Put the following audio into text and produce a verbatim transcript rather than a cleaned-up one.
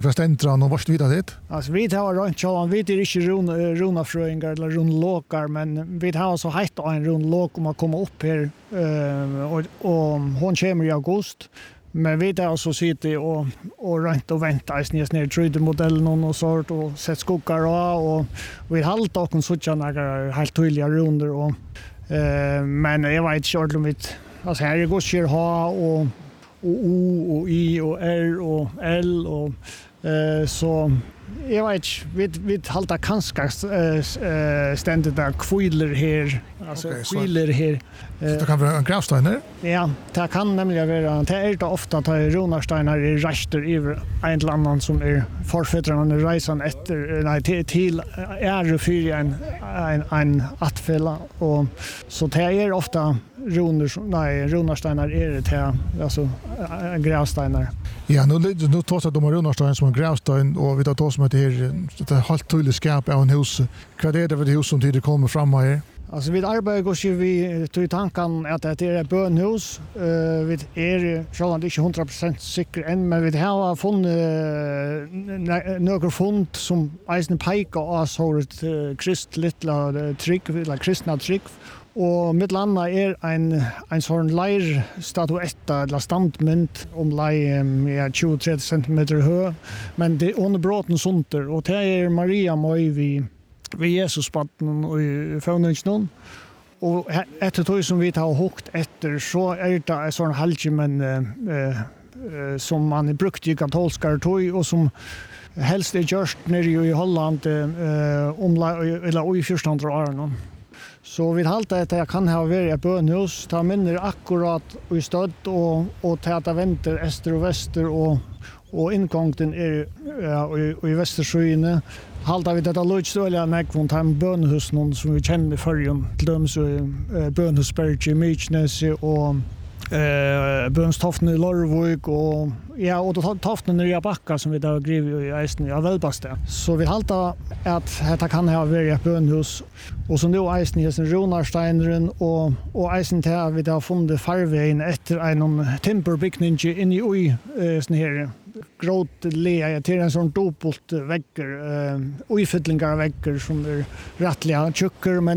det ständra och vart vidare det? Alltså vi har runt så vi är inte run runafröingar eller runlokar men vi har så hett en runlok om att komma upp här uh, och och hon kommer i august. Men vi där så sitter och och runt och väntar i ner tröde modellen och sort och sätt skoggar och vi halta och sådär några helt tydliga runder och uh, men jag vet inte om vi alltså här går sker ha och och O och I och R och L och eh så jag vet vi vi halta kanske eh ständigt där kviler här alltså okay, kviler här så det kan vara en gravstein där? Ja, det kan nämligen vara det är det ofta att runarstenar är rester över en land som är förfäderna resan efter nej till, till är för en en en attfälla och så det är ofta runar nej runarstenar är det här alltså gravstenar. Ja, nu nu tar så de runarstenar som en gravstein och vi tar då som att det är det är helt tydligt skap av en hus. Vad är det för det hus som det kommer fram här? Alltså vi arbetar går ju vi till tanken att det är ett bönhus. Uh, vi är själva inte hundra procent säkra än men vi har funnit uh, några fund som eisen pekar och så ett uh, kristligt uh, trick eller kristna trick och med landa är en en sån leir statuetta eller standmynt om lei um, ja, tjugo till trettio centimeter hög men det är under brotten sunter och det är Maria Moj vi vi Jesuspatten och i fånningen och efter tog som vi har hukt efter så är det en sån halvgemen eh, eh, som man brukt i katolska tog och som helst är gjort nere i Holland eh, om eller i fjortonhundraåren. Så vi halta att jag kan ha varit ett bönhus, ta minner akkurat i stöd och och ta att vänter öster och väster och och ingången är ja, i, i västersjöne. Halta vi detta lojtstöliga näkvont hem bönhus någon som vi känner förrjun till dem så eh, bönhusberg i Myknes och eh Bönstoften i Lorvik och ja och då Toften i Backa som vi där griv i Eisen i Välbaste. Så vi halta att detta kan ha varit ett bönhus och så nu Eisen i Runarsteinren och och Eisen där vi där funnit farvägen efter en timberbyggning in i oj sån här gråtlea till en sån dubbelt väggar eh, och ifyllningar väggar som är rättliga tjockare men